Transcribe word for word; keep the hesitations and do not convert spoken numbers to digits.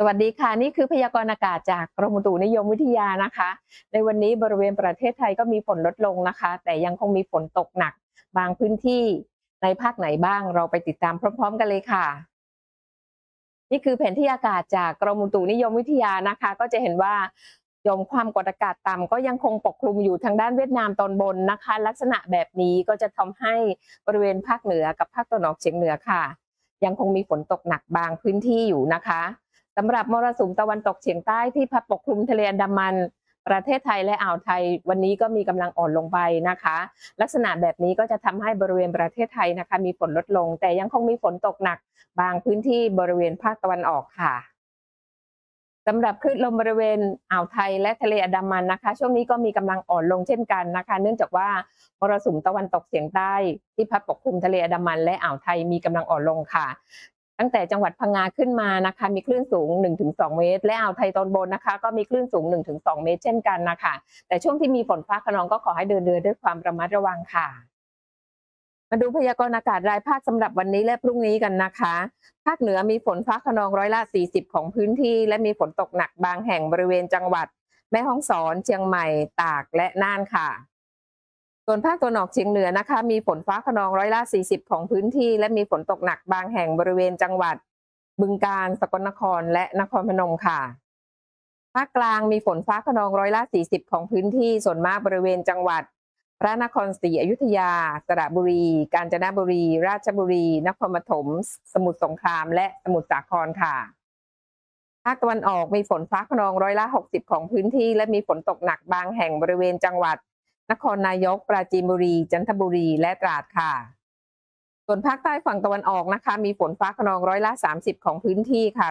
สวัสดีค่ะนี่คือพยากรณ์อากาศจากกรมอุตุนิยมวิทยานะคะในวันนี้บริเวณประเทศไทยก็มีฝนลดลงนะคะแต่ยังคงมีฝนตกหนักบางพื้นที่ในภาคไหนบ้างเราไปติดตามพร้อมๆกันเลยค่ะนี่คือแผนที่อากาศจากกรมอุตุนิยมวิทยานะคะก็จะเห็นว่าหย่อมความกดอากาศต่ำก็ยังคงปกคลุมอยู่ทางด้านเวียดนามตอนบนนะคะลักษณะแบบนี้ก็จะทำให้บริเวณภาคเหนือกับภาคตะวันออกเฉียงเหนือค่ะยังคงมีฝนตกหนักบางพื้นที่อยู่นะคะสำหรับมรสุมตะวันตกเฉียงใต้ที่พัดปกคลุมทะเลอันดามันประเทศไทยและอ่าวไทยวันนี้ก็มีกำลังอ่อนลงไปนะคะลักษณะแบบนี้ก็จะทำให้บริเวณประเทศไทยนะคะมีฝนลดลงแต่ยังคงมีฝนตกหนักบางพื้นที่บริเวณภาคตะวันออกค่ะสำหรับคลื่นลมบริเวณอ่าวไทยและทะเลอันดามันนะคะช่วงนี้ก็มีกำลังอ่อนลงเช่นกันนะคะเนื่องจากว่ามรสุมตะวันตกเฉียงใต้ที่พัดปกคลุมทะเลอันดามันและอ่าวไทยมีกำลังอ่อนลงค่ะตั้งแต่จังหวัดพังงาขึ้นมานะคะมีคลื่นสูง หนึ่งถึงสอง เมตรและอ่าวไทยตอนบนนะคะก็มีคลื่นสูง หนึ่งถึงสอง เมตรเช่นกันนะคะแต่ช่วงที่มีฝนฟ้าคะนองก็ขอให้เดินเรือด้วยความระมัดระวังค่ะมาดูพยากรณ์อากาศรายภาคสำหรับวันนี้และพรุ่งนี้กันนะคะภาคเหนือมีฝนฟ้าคะนองร้อยละสี่สิบของพื้นที่และมีฝนตกหนักบางแห่งบริเวณจังหวัดแม่ฮ่องสอนเชียงใหม่ตากและน่านค่ะส่วนภาคตะวันออกเฉียงเหนือนะคะมีฝนฟ้าคะนองร้อยละสี่สิบของพื้นที่และมีฝนตกหนักบางแห่งบริเวณจังหวัดบึงกาฬสกลนครและนครพนมค่ะภาคกลางมีฝนฟ้าคะนองร้อยละสี่สิบของพื้นที่ส่วนมากบริเวณจังหวัดพระนครศรีอยุธยาสระบุรีกาญจนบุรีราชบุรีนครปฐมสมุทรสงครามและสมุทรสาครค่ะภาคตะวันออกมีฝนฟ้าคะนองร้อยละหกสิบของพื้นที่และมีฝนตกหนักบางแห่งบริเวณจังหวัดนครนายกปราจีนบุรีจันทบุรีและตราดค่ะส่วนภาคใต้ฝั่งตะวันออกนะคะมีฝนฟ้าคะนองร้อยละสามสิบของพื้นที่ค่ะ